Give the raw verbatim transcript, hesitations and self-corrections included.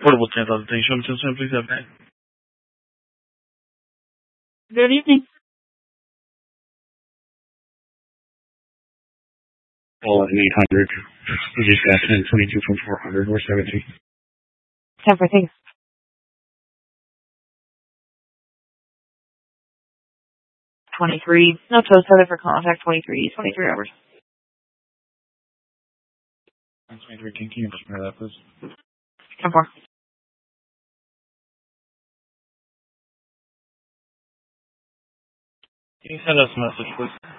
Portable ten thousand, things. Show me ten seven, please have that. Good evening. Well, eight hundred. We just got ten twenty-two from four hundred. We're seventy. ten for things. twenty-three. No toast other for contact. twenty-three. twenty-three hours. twenty-three, can you just mirror that, please? ten four. Can you send us a message, please?